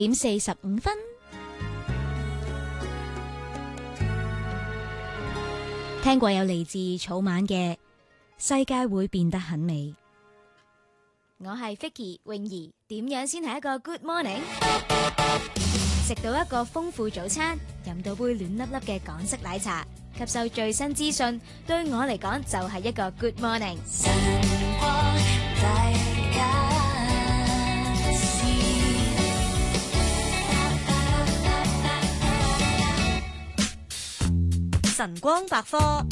5:45。聽過有嚟自草蜢嘅世界會變得很美。我係 Vicky 泳兒，點樣先係一個 Good Morning？ 食到一個豐富早餐，飲到杯暖粒粒嘅港式奶茶，吸收最新資訊，對我嚟講就係一個 Good Morning。晨光大家試，晨光百科。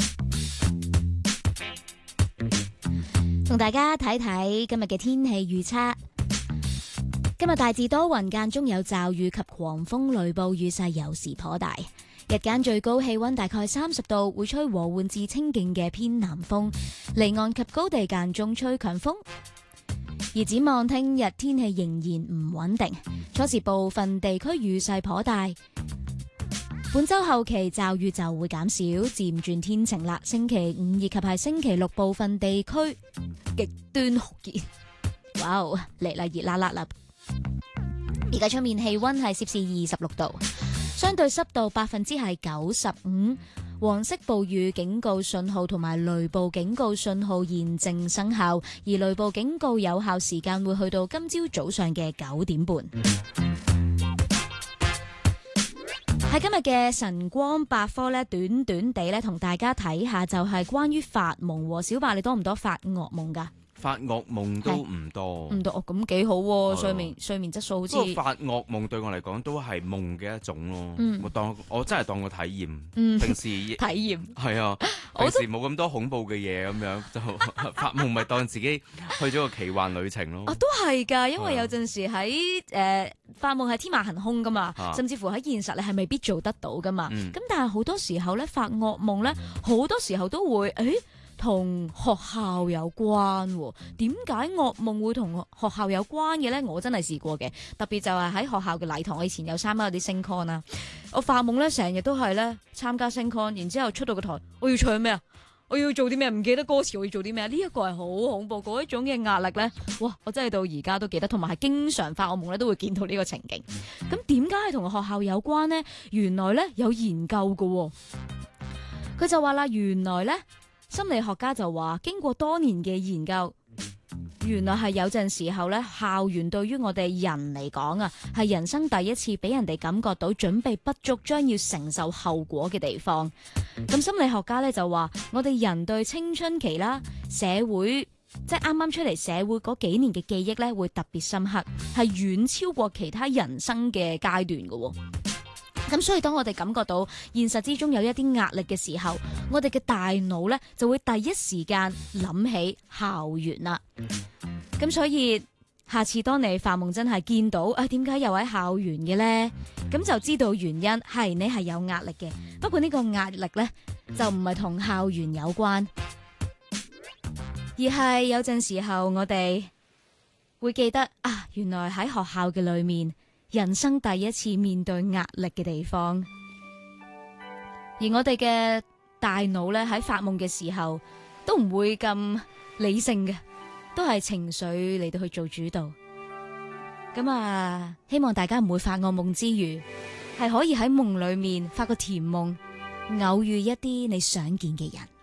同大家睇睇今日嘅天氣預測。今日大致多雲，間中有驟雨及狂風雷暴，雨勢有時頗大。日間最高氣溫大概30度，會吹和緩至清勁嘅偏南風，離岸及高地間中吹強風。而展望聽日天氣仍然唔穩定，初時部分地區雨勢頗大。本周後期驟雨就會減少，漸轉天晴啦。星期5以及係星期6部分地區極端酷熱。哇，嚟啦，熱辣辣啦！而家出面氣溫係攝氏26度，相對濕度95%，黃色暴雨警告信號同埋雷暴警告信號現正生效，而雷暴警告有效時間會去到今朝早上嘅9點半。喺今日嘅晨光百科咧，短短地咧同大家睇下，就係關於發夢。小白，你多唔多發噩夢噶？ 發噩夢都唔多， 唔多咁幾好喎。睡眠質素好似。 不過發噩夢對我嚟講都係夢嘅一種咯。我真係當個體驗。平時體驗係啊，平時冇咁多恐怖嘅嘢咁樣，就發夢咪當自己去咗個奇幻旅程咯。 都係㗎，因為有陣時喺發夢係天馬行空㗎嘛，甚至乎喺現實你係未必做得到㗎嘛。咁但係好多時候咧，發噩夢咧，好多時候都會同學校有關喎。點解噩夢會同學校有關嘅咧？我真係試過嘅，特別就係喺學校嘅禮堂。我以前有參加啲星 con 啦，我發夢咧成日都係咧參加星 con，然之後出到個台，我要唱咩啊？我要做啲咩？唔記得歌詞，我要做啲咩？呢一個係好恐怖嗰一種嘅壓力咧。哇！我真係到而家都記得，同埋係經常發噩夢咧都會見到呢個情景。咁點解係同學校有關呢？原來咧有研究㗎喎，佢就話啦，原來咧。心理學家就話，經過多年嘅研究，原來係有陣時候咧，校園對於我哋人嚟講啊，係人生第一次俾人哋感覺到準備不足，將要承受後果嘅地方。咁心理學家咧就話，我哋人對青春期啦、社會即係啱啱出嚟社會嗰幾年嘅記憶咧，會特別深刻，係遠超過其他人生嘅階段嘅。咁所以當我哋感覺到現實之中有一啲壓力嘅時候，我哋嘅大腦咧就會第一時間諗起校園啦。咁所以下次當你發夢真係見到點解又喺校園嘅咧，咁就知道原因係你係有壓力嘅。不過呢個壓力咧就唔係同校園有關，而係有陣時候我哋會記得原來喺學校嘅裏面，人生第一次面對壓力嘅地方，而我哋嘅大腦咧喺發夢嘅時候都唔會咁理性嘅，都係情緒嚟到去做主導。咁希望大家唔會發噩夢之餘，係可以喺夢裏面發個甜夢，偶遇一啲你想見嘅人。